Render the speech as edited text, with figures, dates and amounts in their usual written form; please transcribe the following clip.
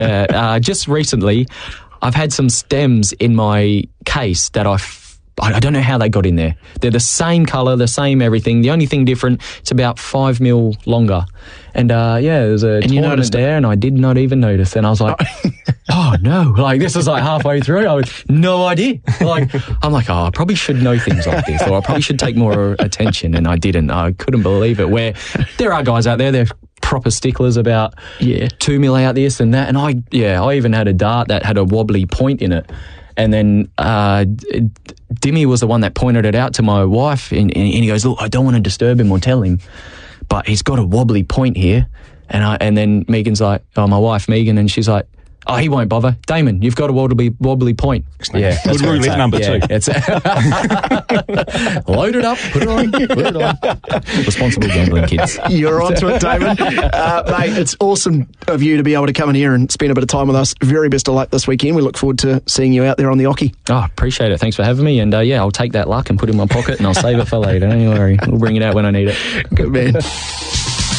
Just recently, I've had some stems in my case that I don't know how they got in there. They're the same colour, the same everything. The only thing different, it's about 5 mil longer. And there's a tournament there, and I did not even notice. And I was like, oh no! Like, this is like halfway through. I was no idea. Like, I'm like, I probably should know things like this, or I probably should take more attention. And I didn't. I couldn't believe it. Where there are guys out there, they're proper sticklers about 2 mil out this and that. And I even had a dart that had a wobbly point in it. And then Dimmy was the one that pointed it out to my wife, and he goes, look, I don't want to disturb him or tell him, but he's got a wobbly point here. And then Megan's like, my wife Megan, and she's like, oh, he won't bother. Damon, you've got a wobbly point. Yeah, good roulette number two. It's load it up, put it on. Responsible gambling, kids. You're onto it, Damon. Mate, it's awesome of you to be able to come in here and spend a bit of time with us. Very best of luck this weekend. We look forward to seeing you out there on the Oki. Oh, appreciate it. Thanks for having me. And I'll take that luck and put it in my pocket, and I'll save it for later. Don't you worry. We'll bring it out when I need it. Good man.